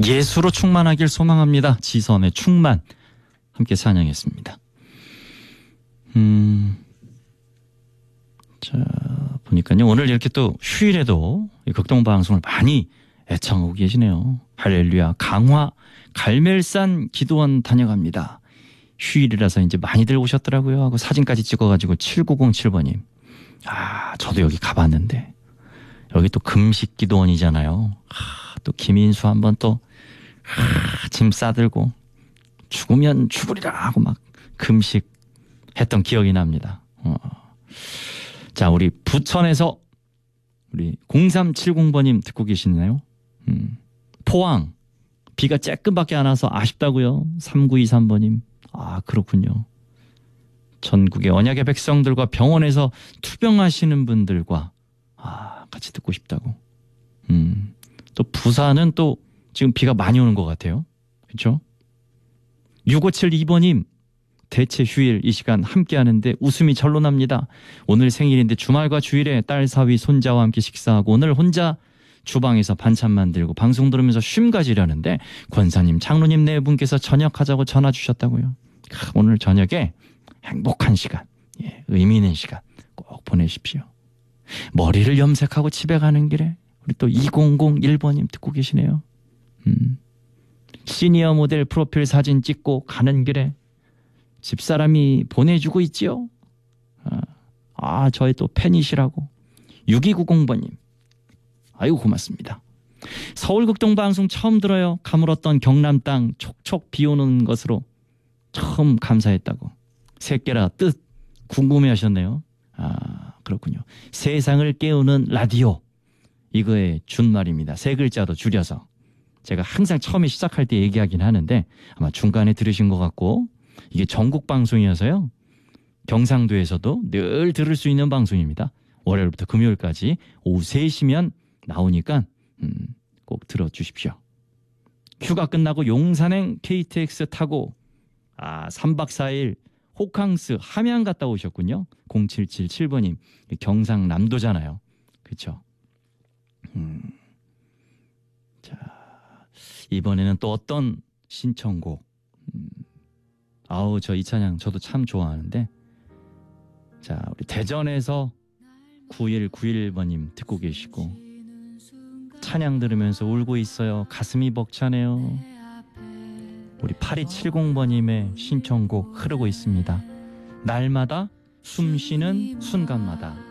예수로 충만하길 소망합니다. 지선의 충만 함께 찬양했습니다. 자, 보니까요. 오늘 이렇게 또 휴일에도 극동방송을 많이 애청하고 계시네요. 할렐루야. 강화 갈멜산 기도원 다녀갑니다. 휴일이라서 이제 많이들 오셨더라고요. 하고 사진까지 찍어가지고 7907번님. 아, 저도 여기 가봤는데 여기 또 금식 기도원이잖아요. 또 김인수 한번 또 짐 싸들고 죽으면 죽으리라 하고 막 금식 했던 기억이 납니다. 자, 우리 부천에서 우리 0370번님 듣고 계시나요? 포항 비가 쬐끔밖에 안 와서 아쉽다고요. 3923번님. 아, 그렇군요. 전국의 언약의 백성들과 병원에서 투병하시는 분들과 같이 듣고 싶다고. 또 부산은 또 지금 비가 많이 오는 것 같아요. 그렇죠? 6572번님. 대체 휴일 이 시간 함께 하는데 웃음이 절로 납니다. 오늘 생일인데 주말과 주일에 딸 사위 손자와 함께 식사하고 오늘 혼자 주방에서 반찬 만들고 방송 들으면서 쉼 가지려는데 권사님, 장로님 네 분께서 저녁하자고 전화 주셨다고요. 오늘 저녁에 행복한 시간, 의미 있는 시간 꼭 보내십시오. 머리를 염색하고 집에 가는 길에 우리 또 2001번님 듣고 계시네요. 시니어 모델 프로필 사진 찍고 가는 길에 집사람이 보내주고 있지요. 저의 또 팬이시라고. 6290번님. 아이고 고맙습니다. 서울극동방송 처음 들어요. 가물었던 경남 땅 촉촉 비오는 것으로 처음 감사했다고. 새끼라 뜻 궁금해하셨네요. 그렇군요. 세상을 깨우는 라디오. 이거의 준말입니다. 세 글자도 줄여서. 제가 항상 처음에 시작할 때 얘기하긴 하는데 아마 중간에 들으신 것 같고 이게 전국 방송이어서요. 경상도에서도 늘 들을 수 있는 방송입니다. 월요일부터 금요일까지 오후 3시면 나오니까 꼭 들어주십시오. 휴가 끝나고 용산행 KTX 타고 3박 4일 호캉스 함양 갔다 오셨군요. 0777번님. 경상남도잖아요. 그렇죠? 자, 이번에는 또 어떤 신청곡 저 이 찬양 저도 참 좋아하는데 자, 우리 대전에서 9191번님 듣고 계시고 찬양 들으면서 울고 있어요. 가슴이 벅차네요. 우리 8270번님의 신청곡 흐르고 있습니다. 날마다 숨쉬는 순간마다